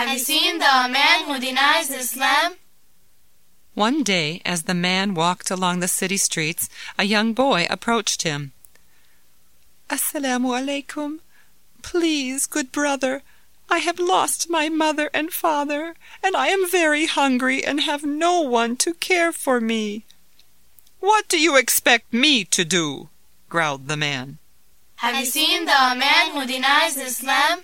Have you seen the man who denies Islam? One day, as the man walked along the city streets, a young boy approached him. "Assalamu alaikum. Please, good brother, I have lost my mother and father, and I am very hungry and have no one to care for me." "What do you expect me to do?" growled the man. Have you seen the man who denies Islam?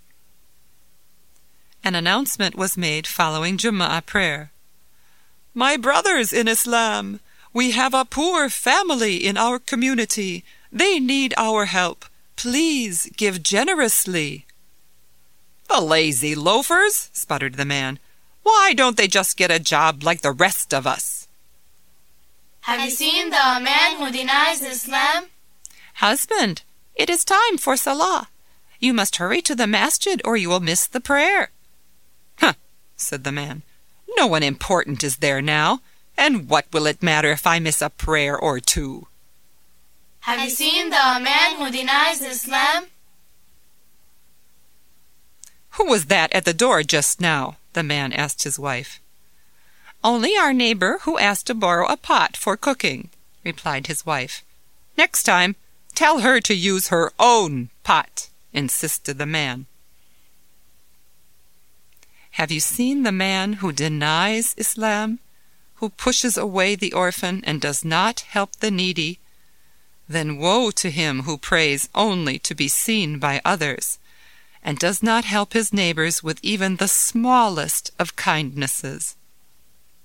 An announcement was made following Jumu'ah prayer. "My brothers in Islam, we have a poor family in our community. They need our help. Please give generously." "The lazy loafers," sputtered the man. "Why don't they just get a job like the rest of us?" Have you seen the man who denies Islam? "Husband, it is time for Salah. You must hurry to the masjid or you will miss the prayer." "Huh," said the man. "No one important is there now, and what will it matter if I miss a prayer or two?" Have you seen the man who denies Islam? "Who was that at the door just now?" the man asked his wife. "Only our neighbor who asked to borrow a pot for cooking," replied his wife. "Next time, tell her to use her own pot," insisted the man. Have you seen the man who denies Islam, who pushes away the orphan and does not help the needy? Then woe to him who prays only to be seen by others, and does not help his neighbors with even the smallest of kindnesses.